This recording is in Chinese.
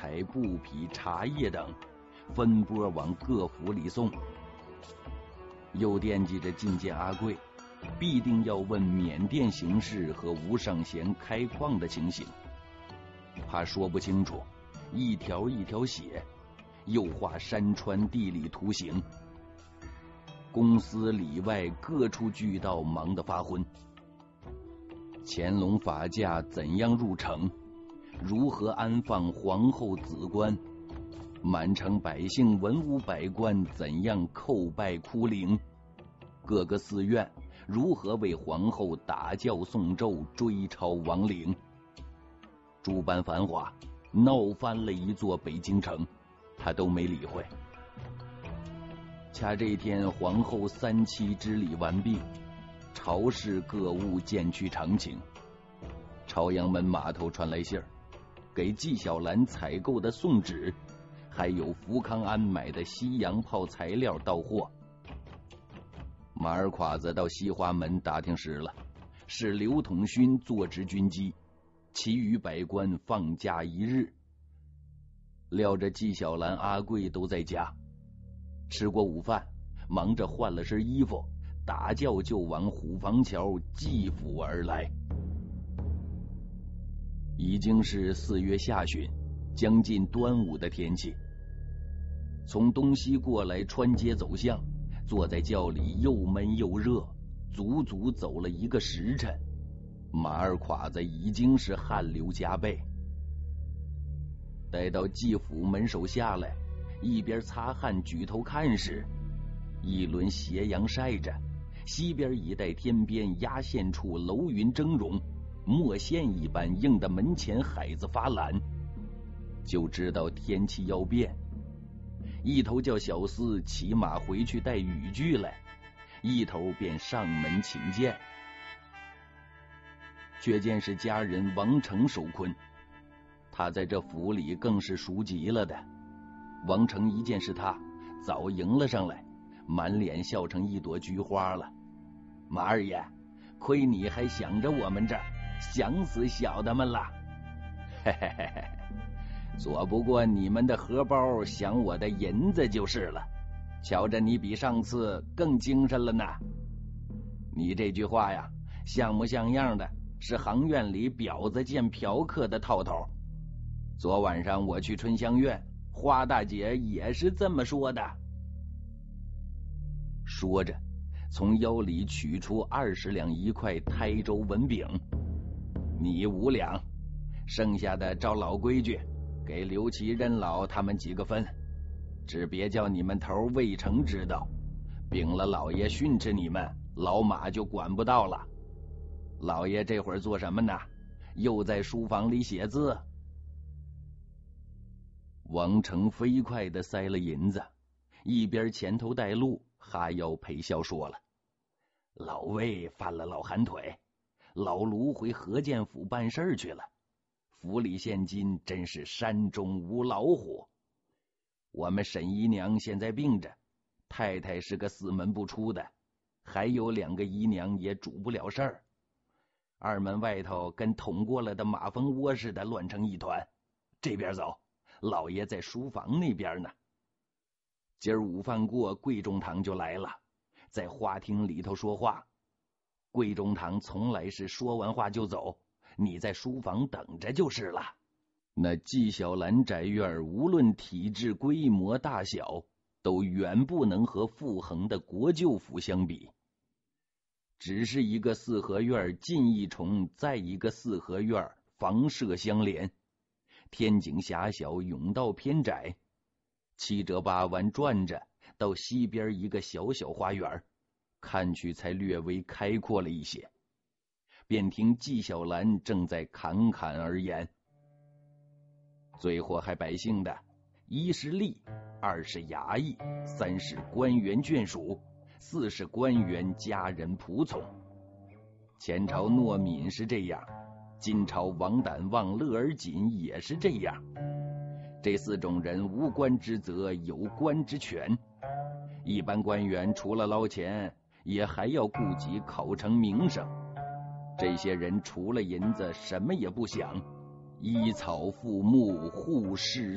材、布匹、茶叶等，分拨往各府里送。又惦记着觐见阿贵，必定要问缅甸形势和吴尚贤开矿的情形，怕说不清楚，一条一条写，又画山川地理图形。公司里外各处巨盗忙得发昏。乾隆法驾怎样入城，如何安放皇后子棺，满城百姓文武百官怎样叩拜哭灵，各个寺院如何为皇后打教诵咒追抄亡灵，诸般繁华闹翻了一座北京城，他都没理会。恰这天皇后3期之礼完毕，朝市各物渐趋常情。朝阳门码头传来信儿，给纪晓岚采购的宋纸，还有福康安买的西洋炮材料到货。马尔侉子到西华门打听实了，是刘统勋坐执军机，其余百官放假1日。料着纪晓岚、阿贵都在家，吃过午饭，忙着换了身衣服，打轿就往虎坊桥纪府而来。已经是4月下旬，将近端午的天气。从东西过来穿街走巷，坐在轿里又闷又热，足足走了1个时辰，马尔侉子已经是汗流浃背。待到纪府门首下来，一边擦汗举头看时，一轮斜阳晒着，西边一带天边压线处楼云峥嵘，墨线一般映得门前海子发蓝，就知道天气要变。一头叫小厮骑马回去带雨具来，一头便上门请见，却见是家人王成受困。他在这府里更是熟极了的。王成一见是他，早迎了上来，满脸笑成一朵菊花了。马二爷，亏你还想着我们这儿，想死小的们了。嘿嘿嘿嘿，左不过你们的荷包想我的银子就是了。瞧着你比上次更精神了呢。你这句话呀，像模像样的是行院里婊子见嫖客的套头。昨晚上我去春香院，花大姐也是这么说的。说着，从腰里取出20两1块台州文饼，你5两，剩下的照老规矩给刘琦、任老他们几个分，只别叫你们头魏成知道，禀了老爷训斥你们，老马就管不到了。老爷这会儿做什么呢？又在书房里写字。王成飞快地塞了银子，一边前头带路，哈腰陪笑说了：老魏犯了老寒腿，老卢回河建府办事去了，府里现今真是山中无老虎。我们沈姨娘现在病着，太太是个4门不出的，还有2个姨娘也主不了事儿。2门外头跟捅过了的马蜂窝似的乱成一团。这边走，老爷在书房那边呢。今儿午饭过，贵中堂就来了，在花厅里头说话。贵中堂从来是说完话就走，你在书房等着就是了。那纪晓岚宅院无论体制规模大小，都远不能和傅恒的国舅府相比。只是一个4合院进一重，再一个4合院房舍相连，天井狭小，甬道偏窄，7折8弯转着到西边一个小小花园，看去才略微开阔了一些。便听纪晓岚正在侃侃而言，最祸害百姓的，1是吏，2是衙役，3是官员眷属，4是官员家人仆从。前朝诺敏是这样，今朝王胆望乐而锦也是这样。这4种人无官之责，有官之权。一般官员除了捞钱，也还要顾及考成名声。这些人除了银子什么也不想，依草附木，护世